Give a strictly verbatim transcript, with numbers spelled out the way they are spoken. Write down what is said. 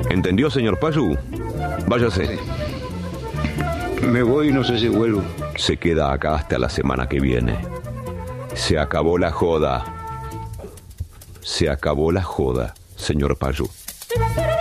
¿Entendió, señor Payu? Váyase. Me voy y no sé si vuelvo. Se queda acá hasta la semana que viene. Se acabó la joda. Se acabó la joda, señor Payu.